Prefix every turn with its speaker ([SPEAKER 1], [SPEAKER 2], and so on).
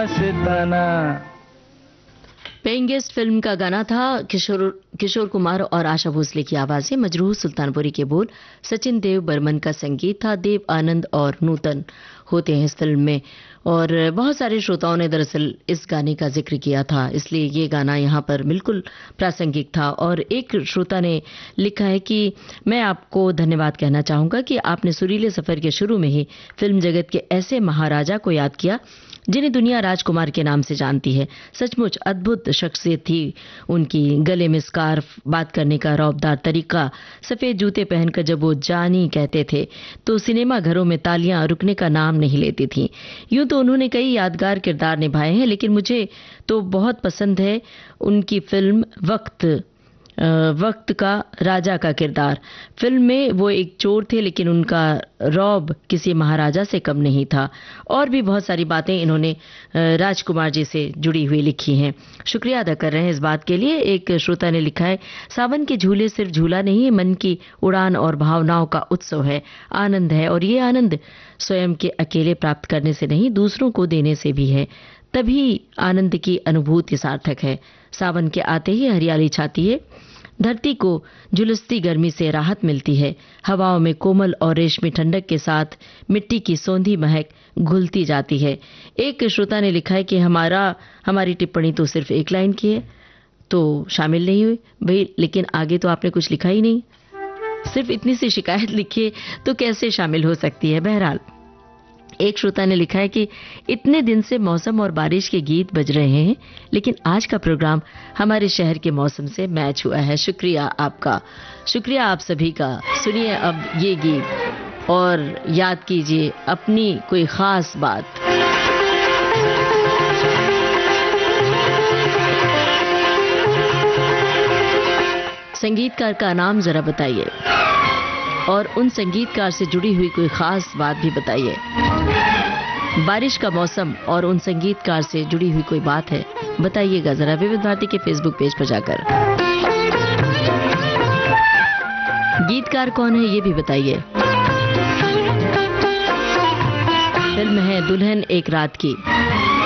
[SPEAKER 1] मस्ताना।
[SPEAKER 2] Paying guest film का गाना था। किशोर कुमार और आशा भोसले की आवाजें, मजरूह सुल्तानपुरी के बोल, सचिन देव बर्मन का संगीत था। देव आनंद और नूतन होते हैं इस फिल्म में, और बहुत सारे श्रोताओं ने दरअसल इस गाने का जिक्र किया था, इसलिए ये गाना यहाँ पर बिल्कुल प्रासंगिक था। और एक श्रोता ने लिखा है कि मैं आपको धन्यवाद कहना चाहूंगा कि आपने सुरीले सफर के शुरू में ही फिल्म जगत के ऐसे महाराजा को याद किया जिन्हें दुनिया राजकुमार के नाम से जानती है। सचमुच अद्भुत शख्सियत थी उनकी, गले में स्कार्फ, बात करने का रौबदार तरीका, सफेद जूते पहनकर जब वो जानी कहते थे तो सिनेमा घरों में तालियां रुकने का नाम नहीं लेती थीं। यूं तो उन्होंने कई यादगार किरदार निभाए हैं, लेकिन मुझे तो बहुत पसंद है उनकी फिल्म वक्त का राजा का किरदार। फिल्म में वो एक चोर थे, लेकिन उनका रौब किसी महाराजा से कम नहीं था। और भी बहुत सारी बातें इन्होंने राजकुमार जी से जुड़ी हुई लिखी हैं। शुक्रिया अदा कर रहे हैं इस बात के लिए। एक श्रोता ने लिखा है, सावन के झूले सिर्फ झूला नहीं है, मन की उड़ान और भावनाओं का उत्सव है, आनंद है। और ये आनंद स्वयं के अकेले प्राप्त करने से नहीं, दूसरों को देने से भी है, तभी आनंद की अनुभूति सार्थक है। सावन के आते ही हरियाली छाती है, धरती को झुलसती गर्मी से राहत मिलती है, हवाओं में कोमल और रेशमी ठंडक के साथ मिट्टी की सौंधी महक घुलती जाती है। एक श्रोता ने लिखा है कि हमारी टिप्पणी तो सिर्फ एक लाइन की है, तो शामिल नहीं हुई भाई, लेकिन आगे तो आपने कुछ लिखा ही नहीं, सिर्फ इतनी सी शिकायत लिखी तो कैसे शामिल हो सकती है। बहरहाल एक श्रोता ने लिखा है कि इतने दिन से मौसम और बारिश के गीत बज रहे हैं, लेकिन आज का प्रोग्राम हमारे शहर के मौसम से मैच हुआ है। शुक्रिया आपका, शुक्रिया आप सभी का। सुनिए अब ये गीत और याद कीजिए अपनी कोई खास बात। संगीतकार का नाम जरा बताइए और उन संगीतकार से जुड़ी हुई कोई खास बात भी बताइए। बारिश का मौसम और उन संगीतकार से जुड़ी हुई कोई बात है, बताइएगा जरा विविध भारती के फेसबुक पेज पर जाकर। गीतकार कौन है ये भी बताइए। फिल्म है दुल्हन एक रात की।